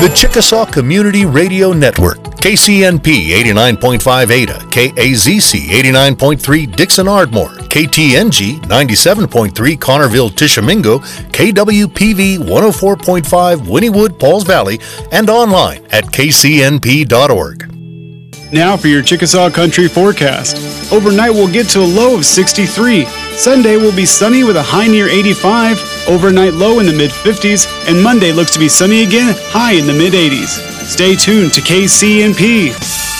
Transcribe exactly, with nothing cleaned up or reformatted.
The Chickasaw Community Radio Network, K C N P eighty-nine point five Ada, K A Z C eighty-nine point three Dixon Ardmore, K T N G ninety-seven point three Connorville Tishomingo, K W P V one oh four point five Wynnewood Pauls Valley, and online at k c n p dot org. Now for your Chickasaw Country forecast. Overnight we'll get to a low of sixty-three. Sunday will be sunny with a high near eighty-five. Overnight low in the mid fifties. And Monday looks to be sunny again, high in the mid eighties. Stay tuned to K C N P.